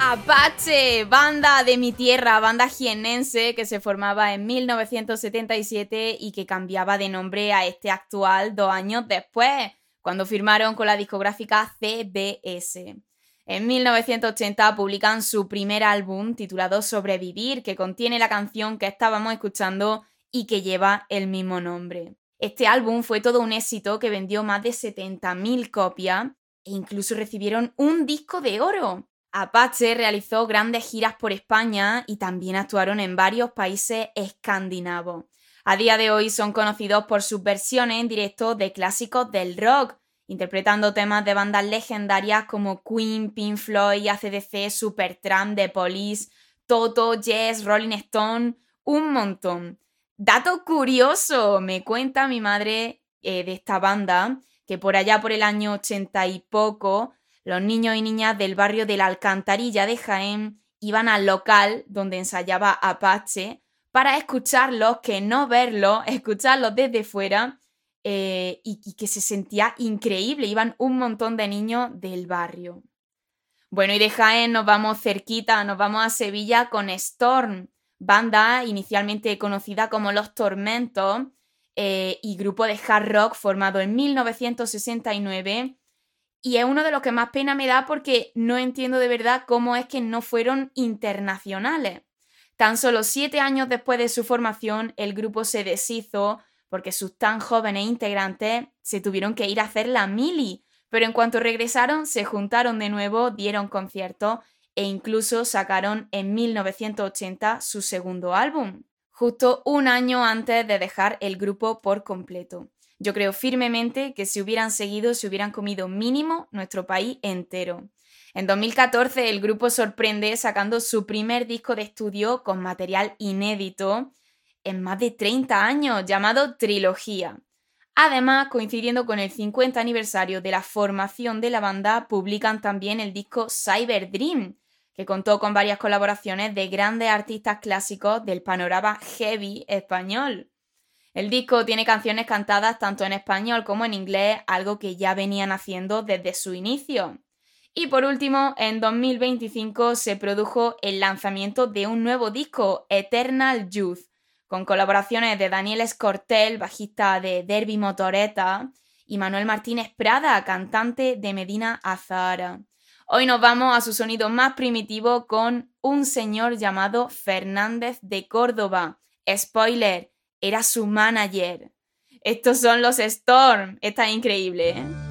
Apache, banda de mi tierra, banda jiennense que se formaba en 1977 y que cambiaba de nombre a este actual 2 años después, cuando firmaron con la discográfica CBS. En 1980 publican su primer álbum titulado Sobrevivir, que contiene la canción que estábamos escuchando y que lleva el mismo nombre. Este álbum fue todo un éxito que vendió más de 70.000 copias e incluso recibieron un disco de oro. Apache realizó grandes giras por España y también actuaron en varios países escandinavos. A día de hoy son conocidos por sus versiones en directo de clásicos del rock, interpretando temas de bandas legendarias como Queen, Pink Floyd, AC/DC, Supertramp, The Police, Toto, Yes, Rolling Stone, un montón. Dato curioso, me cuenta mi madre de esta banda, que por allá por el año 80 y poco, los niños y niñas del barrio de la Alcantarilla de Jaén iban al local donde ensayaba Apache para escucharlos, que no verlos, escucharlos desde fuera y que se sentía increíble. Iban un montón de niños del barrio. Bueno, y de Jaén nos vamos cerquita, nos vamos a Sevilla con Storm, banda inicialmente conocida como Los Tormentos y grupo de hard rock formado en 1969. Y es uno de los que más pena me da porque no entiendo de verdad cómo es que no fueron internacionales. Tan solo 7 años después de su formación, el grupo se deshizo porque sus tan jóvenes integrantes se tuvieron que ir a hacer la mili, pero en cuanto regresaron se juntaron de nuevo, dieron conciertos e incluso sacaron en 1980 su segundo álbum, justo un año antes de dejar el grupo por completo. Yo creo firmemente que si hubieran seguido, se hubieran comido mínimo nuestro país entero. En 2014 el grupo sorprende sacando su primer disco de estudio con material inédito en más de 30 años, llamado Trilogía. Además, coincidiendo con el 50 aniversario de la formación de la banda, publican también el disco Cyber Dream, que contó con varias colaboraciones de grandes artistas clásicos del panorama heavy español. El disco tiene canciones cantadas tanto en español como en inglés, algo que ya venían haciendo desde su inicio. Y por último, en 2025 se produjo el lanzamiento de un nuevo disco, Eternal Youth, con colaboraciones de Daniel Escortel, bajista de Derby Motoreta, y Manuel Martínez Prada, cantante de Medina Azahara. Hoy nos vamos a su sonido más primitivo con un señor llamado Fernández de Córdoba. Spoiler, era su manager. Estos son los Storm. Está increíble, ¿eh?